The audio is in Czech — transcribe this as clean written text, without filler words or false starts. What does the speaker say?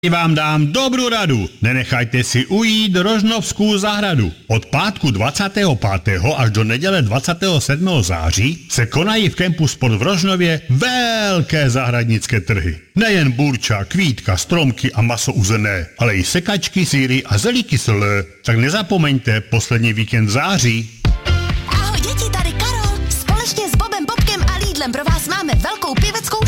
Vám dám dobrou radu. Nenechajte si ujít Rožnovskou zahradu. Od pátku 25. až do neděle 27. září se konají v kempu Sport v Rožnově velké zahradnické trhy. Nejen burča, kvítka, stromky a maso uzené, ale i sekačky, sýry a zelí kyselé. Tak nezapomeňte poslední víkend září. Ahoj děti, tady Karol. Společně s Bobem, Bobkem a Lidlem pro vás máme velkou pěveckou